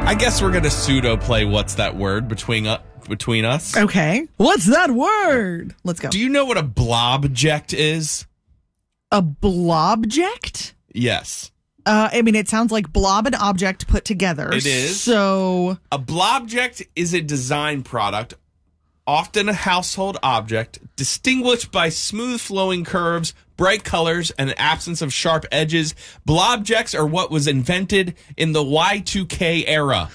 I guess we're going to pseudo play What's That Word between us. Okay. What's that word? Let's go. Do you know what a blobject is? A blobject? Yes. I mean, it sounds like blob and object put together. It is. So A blobject is a design product, often a household object, distinguished by smooth flowing curves, bright colors, and an absence of sharp edges. Blobjects are what was invented in the Y2K era.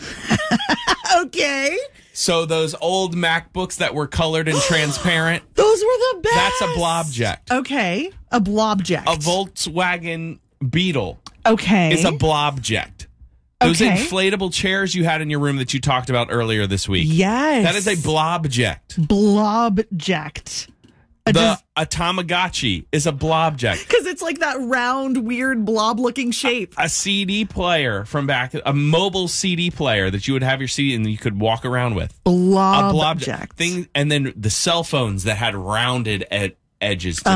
okay. So those old MacBooks that were colored and transparent, Those were the best. that's a blobject. Okay. A blobject. A Volkswagen Beetle Okay. is a blobject. Those Okay. inflatable chairs you had in your room that you talked about earlier this week. Yes. That is a blobject. blobject. The a Tamagotchi is a blobject. Because it's like that round, weird, blob-looking shape. A CD player from back, a mobile CD player that you would have your CD and you could walk around with. Blobject. Thing, and then the cell phones that had rounded edges to them.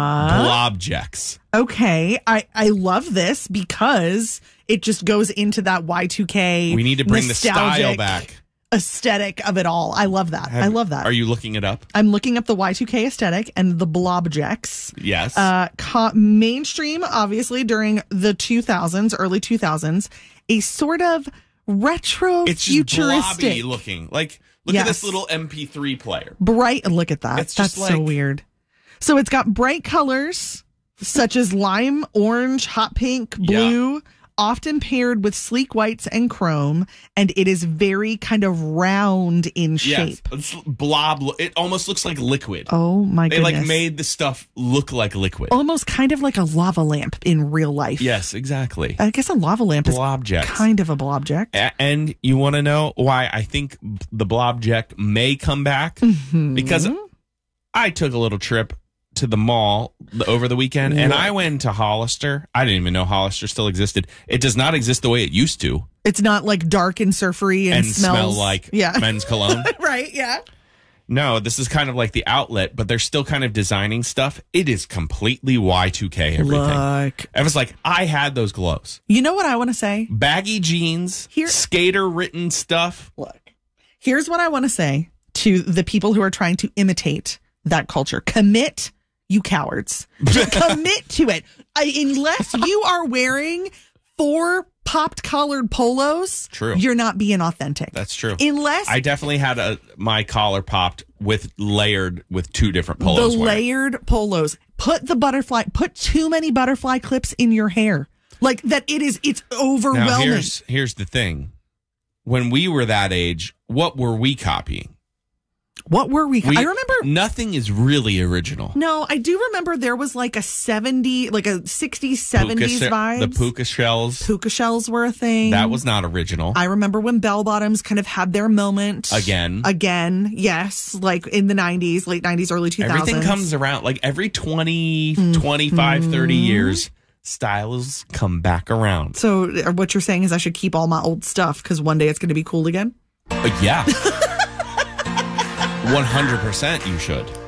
Blobjects. Okay. I love this because it just goes into that Y2K. We need to bring the style nostalgic back. Aesthetic of it all. I love that. I love that. Are you looking it up? I'm looking up the Y2K aesthetic and the blobjects. Yes. Mainstream, obviously, during the 2000s, early 2000s, a sort of retro It's just futuristic blobby looking. Like, look at this little MP3 player. bright. Look at that. It's That's just so like- weird. So it's got bright colors such as lime, orange, hot pink, blue, often paired with sleek whites and chrome, and it is very kind of round in shape. Yes, it's blob. It almost looks like liquid. Oh my They goodness. like made the stuff look like liquid. Almost kind of like a lava lamp in real life. Yes, exactly. I guess a lava lamp is Blobjects. kind of a blobject. And you want to know why I think the blobject may come back? Mm-hmm. Because I took a little trip to the mall over the weekend, and I went to Hollister. I didn't even know Hollister still existed. It does not exist the way it used to. It's not like dark and surfery and smell smells like yeah. men's cologne. Right, yeah. No, this is kind of like the outlet, but they're still kind of designing stuff. It is completely Y2K everything. Look. I was like, I had those gloves. You know what I want to say? Baggy jeans, skater-written stuff. Look. Here's what I want to say to the people who are trying to imitate that culture. Commit, you cowards. Just commit to it. Unless you are wearing 4 popped collared polos, True. You're not being authentic. That's true. Unless I definitely had my collar popped with layered with 2 different polos. the layered polos. Put too many butterfly clips in your hair. Like that it's overwhelming. Now here's the thing. When we were that age, what were we copying? What were we? I remember nothing is really original. No, I do remember there was like a 60s, 70s vibe. The puka shells. Puka shells were a thing. That was not original. I remember when bell bottoms kind of had their moment. Again, yes. Like in the 90s, late 90s, early 2000s. Everything comes around. Like every 20, 25, 30 years, styles come back around. So what you're saying is I should keep all my old stuff because one day it's going to be cool again? Yeah. 100% you should.